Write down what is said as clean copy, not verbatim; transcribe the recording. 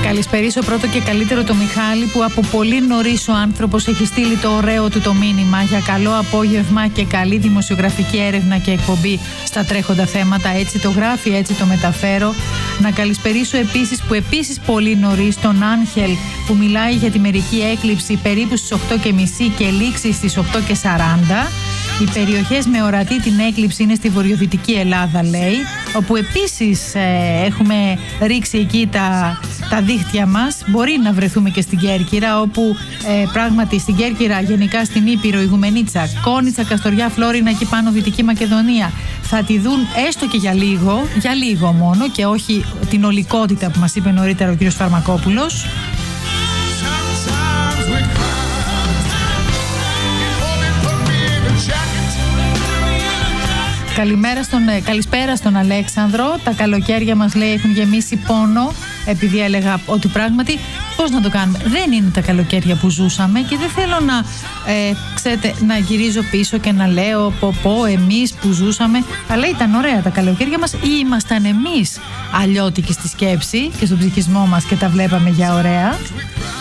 καλησπερίσω πρώτο και καλύτερο το Μιχάλη, που από πολύ νωρίς ο άνθρωπος έχει στείλει το ωραίο του το μήνυμα για καλό απόγευμα και καλή δημοσιογραφική έρευνα και εκπομπή στα τρέχοντα θέματα. Έτσι το γράφει, έτσι το μεταφέρω. Να καλησπερίσω επίσης πολύ νωρίς τον Άγχελ, που μιλάει για τη μερική έκλειψη περίπου στις 8.30 και λήξη στις 8.40. Οι περιοχές με ορατή την έκλειψη είναι στη βορειοδυτική Ελλάδα, λέει, όπου επίσης έχουμε ρίξει εκεί τα δίχτυα μας. Μπορεί να βρεθούμε και στην Κέρκυρα, όπου πράγματι στην Κέρκυρα, γενικά στην Ήπειρο, Ιγουμενίτσα, Κόνιτσα, Καστοριά, Φλόρινα, εκεί πάνω Δυτική Μακεδονία, θα τη δουν έστω και για λίγο μόνο, και όχι την ολικότητα που μας είπε νωρίτερα ο κ. Φαρμακόπουλος. Καλησπέρα στον Αλέξανδρο. Τα καλοκαίρια μας, λέει, έχουν γεμίσει πόνο, επειδή έλεγα ότι πράγματι πώς να το κάνουμε. Δεν είναι τα καλοκαίρια που ζούσαμε, και δεν θέλω να γυρίζω πίσω και να λέω εμείς που ζούσαμε. Αλλά ήταν ωραία τα καλοκαίρια μας, ή ήμασταν εμείς αλλιώτικοι στη σκέψη και στον ψυχισμό μας και τα βλέπαμε για ωραία.